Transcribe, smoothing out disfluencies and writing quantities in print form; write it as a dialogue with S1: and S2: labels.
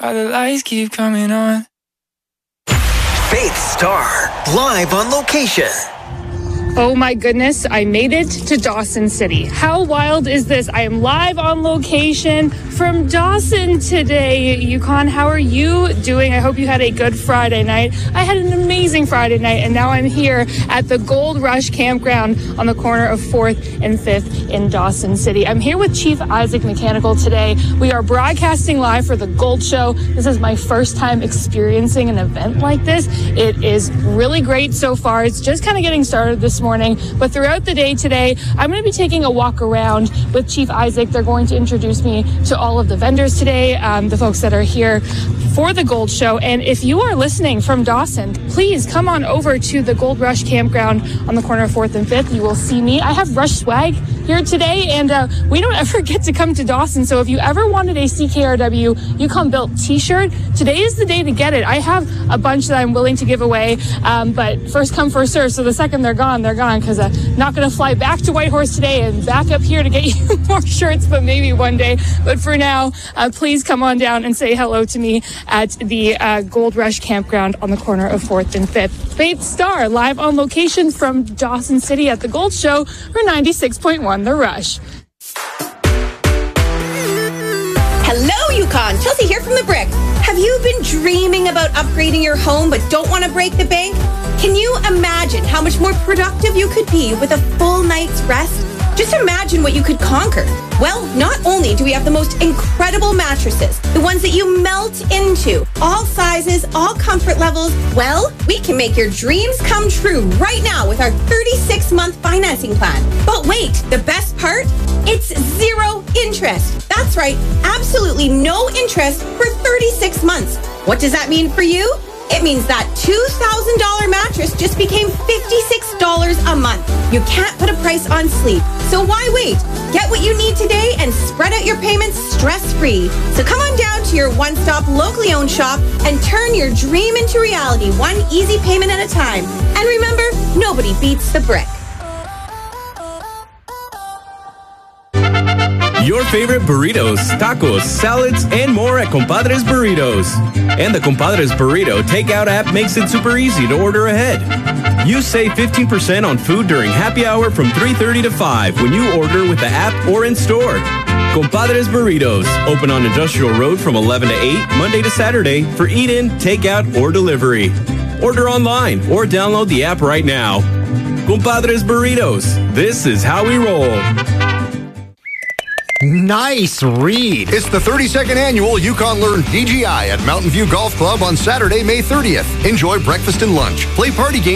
S1: Why the lights keep coming on.
S2: Faith Star, live on location.
S3: Oh my goodness, I made it to Dawson City. How wild is this? I am live on location from Dawson today. Yukon, how are you doing? I hope you had a good Friday night. I had an amazing Friday night, and now I'm here at the Gold Rush Campground on the corner of 4th and 5th in Dawson City. I'm here with Chief Isaac Mechanical today. We are broadcasting live for the Gold Show. This is my first time experiencing an event like this. It is really great so far. It's just kind of getting started this morning, but throughout the day today, I'm going to be taking a walk around with Chief Isaac. They're going to introduce me to all of the vendors today, the folks that are here for the Gold Show. And if you are listening from Dawson, please come on over to the Gold Rush Campground on the corner of 4th and 5th. You will see me. I have Rush swag here today, and we don't ever get to come to Dawson, so if you ever wanted a CKRW Yukon Built t-shirt, today is the day to get it. I have a bunch that I'm willing to give away, but first come, first serve, so the second they're gone, because I'm not going to fly back to Whitehorse today and back up here to get you more shirts, but maybe one day. But for now, please come on down and say hello to me at the Gold Rush Campground on the corner of 4th and 5th. Faith Star, live on location from Dawson City at the Gold Show for 96.1 The Rush.
S4: Hello, Yukon. Chelsea here from The Brick. Have you been dreaming about upgrading your home but don't want to break the bank? Can you imagine how much more productive you could be with a full night's rest? Just imagine what you could conquer. Well, not only do we have the most incredible mattresses, the ones that you melt into, all sizes, all comfort levels, well, we can make your dreams come true right now with our 36-month financing plan. But wait, the best part? It's 0 interest. That's right, absolutely no interest for 36 months. What does that mean for you? It means that $2,000 mattress just became $56 a month. You can't put a price on sleep. So why wait? Get what you need today and spread out your payments stress-free. So come on down to your one-stop locally owned shop and turn your dream into reality, one easy payment at a time. And remember, nobody beats The Brick.
S5: Your favorite burritos, tacos, salads, and more at Compadres Burritos. And the Compadres Burrito takeout app makes it super easy to order ahead. You save 15% on food during happy hour from 3:30 to 5 when you order with the app or in store. Compadres Burritos, open on Industrial Road from 11 to 8, Monday to Saturday for eat-in, takeout, or delivery. Order online or download the app right now. Compadres Burritos, this is how we roll.
S6: Nice read. It's the 32nd annual Yukon Learn DGI at Mountain View Golf Club on Saturday, May 30th. Enjoy breakfast and lunch. Play party games